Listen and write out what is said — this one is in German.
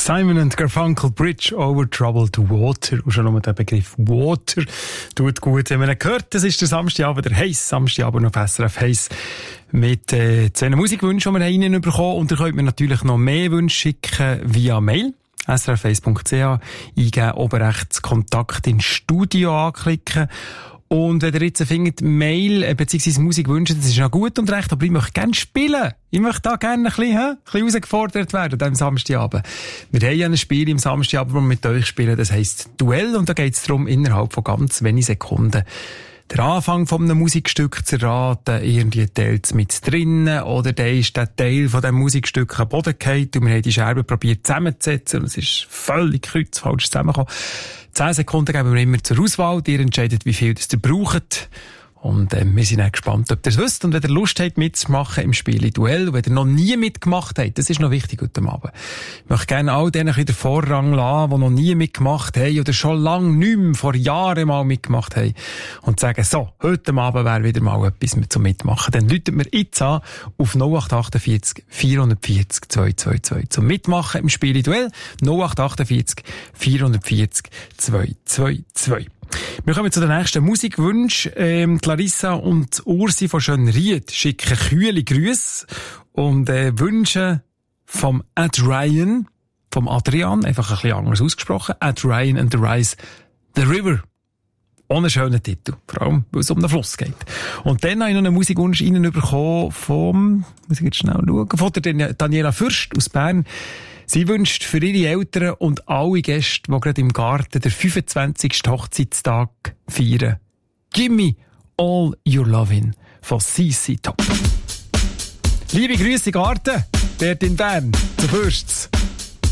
Simon & Garfunkel, Bridge over Troubled Water. Und schon nur der Begriff Water tut gut, wenn man ihn hört. Das ist der Samstagabend, der heiss Samstagabend auf SRF Heiss. Mit 2 Musikwünschen, die wir reinbekommen haben. Und ihr könnt mir natürlich noch mehr Wünsche schicken via Mail. srf1.ch eingeben, oben rechts Kontakt ins Studio anklicken. Und wenn ihr jetzt findet, Mail bzw. Musik wünschen, das ist noch gut und recht, aber ich möchte gerne spielen. Ich möchte da gerne ein bisschen herausgefordert werden am Samstagabend. Wir haben ja ein Spiel im Samstagabend, das wir mit euch spielen, das heisst Duell, und da geht es darum, innerhalb von ganz wenigen Sekunden der Anfang von einem Musikstück zu erraten, irgendwie teilt mit drinnen, oder dann ist der Teil von diesem Musikstück am Boden gefallen und wir haben die Scherben probiert zusammenzusetzen und es ist völlig kreuzfalsch zusammengekommen. 10 Sekunden geben wir immer zur Auswahl, ihr entscheidet, wie viel das ihr braucht. Und wir sind auch gespannt, ob ihr es wisst. Und wenn ihr Lust habt, mitzumachen im Spiel Duell, und wenn ihr noch nie mitgemacht habt, das ist noch wichtig heute Abend. Ich möchte gerne all denen den Vorrang lassen, die noch nie mitgemacht haben oder schon lange nicht mehr, vor Jahren mal mitgemacht haben. Und sagen, so, heute Abend wäre wieder mal etwas zum Mitmachen. Dann läutet mir jetzt an auf 0848 440 222 zum Mitmachen im Spiel Duell. 0848 440 222. Wir kommen zu den nächsten Musikwünschen. Larissa und Ursi von Schönried schicken kühle Grüße und wünschen vom Adrian, vom Adrian, einfach ein bisschen anders ausgesprochen, Adrian and the Rise, The River. Ohne schönen Titel, vor allem, weil es um den Fluss geht. Und dann habe ich noch einen Musikwunsch reinbekommen vom, muss ich jetzt schnell schauen, von der Daniela Fürst aus Bern. Sie wünscht für ihre Eltern und alle Gäste, die gerade im Garten den 25. Hochzeitstag feiern, Gimme All Your Lovin' von CC Top. Liebe Grüße, Garten, dort in Bern, zu Fürsts.